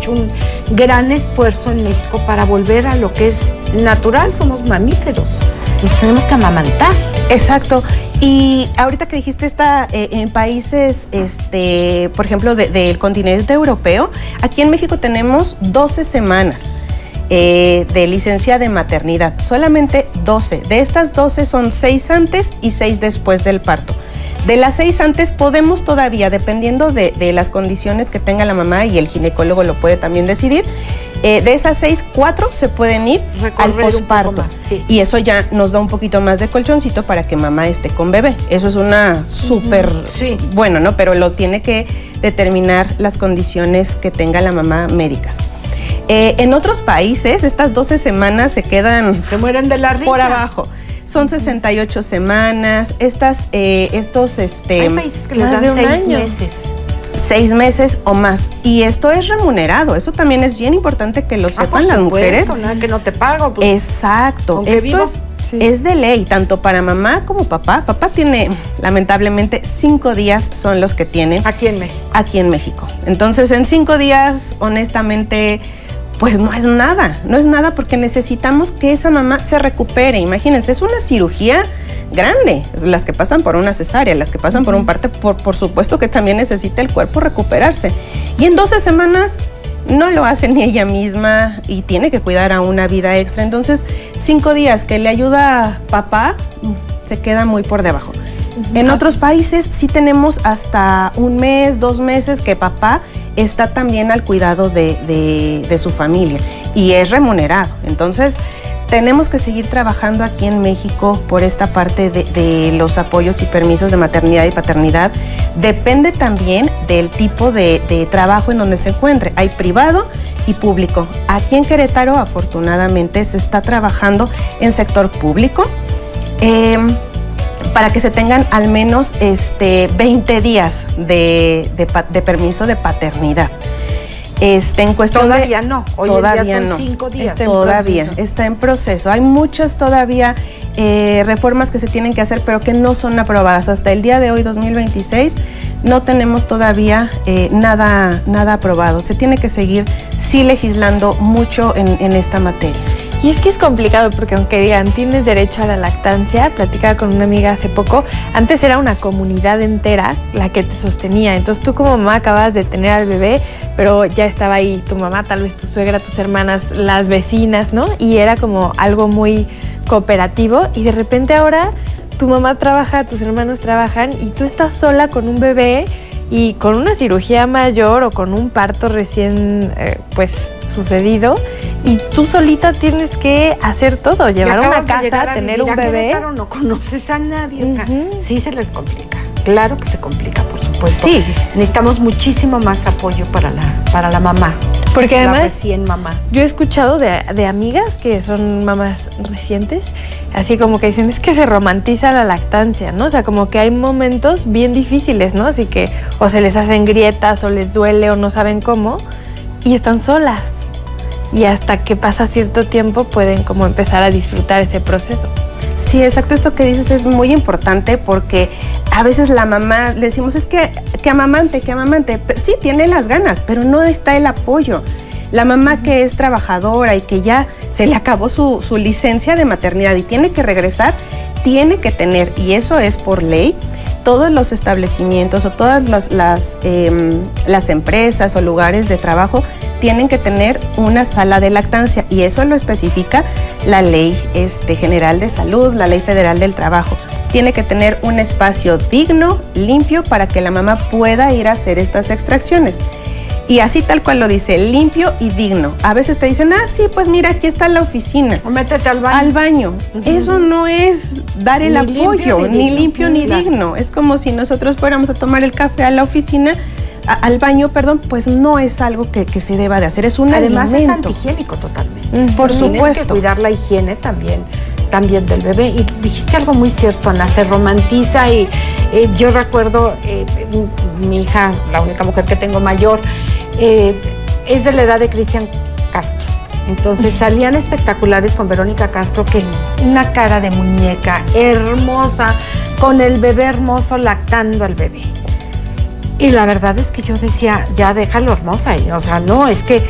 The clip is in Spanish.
hecho un gran esfuerzo en México para volver a lo que es natural. Somos mamíferos, nos tenemos que amamantar. Exacto. Y ahorita que dijiste en países, por ejemplo, del continente europeo, aquí en México tenemos 12 semanas de licencia de maternidad, solamente 12. De estas 12 son 6 antes y 6 después del parto. De las 6 antes podemos todavía, dependiendo de las condiciones que tenga la mamá, y el ginecólogo lo puede también decidir, de esas 6, 4 se pueden ir al posparto. Sí. Y eso ya nos da un poquito más de colchoncito para que mamá esté con bebé. Eso es una súper bueno, ¿no? Pero lo tiene que determinar las condiciones que tenga la mamá médicas. En otros países, estas 12 semanas se mueren de la risa por abajo. Son 68 semanas. Hay países que les dan 6 meses. 6 meses o más. Y esto es remunerado. Eso también es bien importante que lo sepan las mujeres. Nada que no te pago. Pues, exacto. Esto es de ley, tanto para mamá como papá. Papá tiene, lamentablemente, 5 días son los que tiene. Aquí en México. Aquí en México. Entonces, en 5 días, honestamente, pues no es nada porque necesitamos que esa mamá se recupere. Imagínense, es una cirugía grande, las que pasan por una cesárea, las que pasan por un parto, por supuesto que también necesita el cuerpo recuperarse. Y en 12 semanas no lo hace ni ella misma y tiene que cuidar a una vida extra. Entonces, 5 días que le ayuda a papá, se queda muy por debajo. En otros países sí tenemos hasta 1 mes, 2 meses que papá está también al cuidado de su familia y es remunerado. Entonces, tenemos que seguir trabajando aquí en México por esta parte de los apoyos y permisos de maternidad y paternidad. Depende también del tipo de trabajo en donde se encuentre. Hay privado y público. Aquí en Querétaro, afortunadamente, se está trabajando en sector público para que se tengan al menos 20 días de permiso de paternidad. En cuestión todavía no, hoy todavía en día son 5 días. Todavía está en proceso. Hay muchas todavía reformas que se tienen que hacer, pero que no son aprobadas. Hasta el día de hoy, 2026, no tenemos todavía nada aprobado. Se tiene que seguir legislando mucho en esta materia. Y es que es complicado porque aunque digan tienes derecho a la lactancia, platicaba con una amiga hace poco, antes era una comunidad entera la que te sostenía. Entonces tú como mamá acabas de tener al bebé, pero ya estaba ahí tu mamá, tal vez tu suegra, tus hermanas, las vecinas, ¿no? Y era como algo muy cooperativo y de repente ahora tu mamá trabaja, tus hermanos trabajan y tú estás sola con un bebé y con una cirugía mayor o con un parto recién sucedido y tú solita tienes que hacer todo, llevar a una casa, tener un bebé. Claro, no conoces a nadie, o sea, sí se les complica. Claro que se complica, por supuesto. Sí. Necesitamos muchísimo más apoyo para la mamá. Porque además, la recién mamá. Yo he escuchado de amigas que son mamás recientes, así como que dicen, es que se romantiza la lactancia, ¿no? O sea, como que hay momentos bien difíciles, ¿no? Así que o se les hacen grietas o les duele o no saben cómo y están solas. Y hasta que pasa cierto tiempo pueden como empezar a disfrutar ese proceso. Sí, exacto, esto que dices es muy importante porque a veces la mamá le decimos es que amamante, pero sí tiene las ganas, pero no está el apoyo. La mamá que es trabajadora y que ya se le acabó su licencia de maternidad y tiene que regresar, tiene que tener, y eso es por ley, todos los establecimientos o todas las empresas o lugares de trabajo tienen que tener una sala de lactancia y eso lo especifica la Ley General de Salud, la Ley Federal del Trabajo. Tiene que tener un espacio digno, limpio, para que la mamá pueda ir a hacer estas extracciones. Y así tal cual lo dice, limpio y digno. A veces te dicen, sí, pues mira, aquí está la oficina. O métete al baño. Al baño. Eso no es dar el apoyo, ni limpio ni digno. Es como si nosotros fuéramos a tomar el café a la oficina, al baño, perdón, pues no es algo que se deba de hacer, es un Además alimento. Es antihigiénico totalmente. Por supuesto. Tienes que cuidar la higiene también del bebé. Y dijiste algo muy cierto, Ana, se romantiza y yo recuerdo, mi hija, la única mujer que tengo mayor, es de la edad de Cristian Castro. Entonces salían espectaculares con Verónica Castro, que una cara de muñeca hermosa, con el bebé hermoso lactando al bebé. Y la verdad es que yo decía, ya déjalo hermosa. O sea, no, es que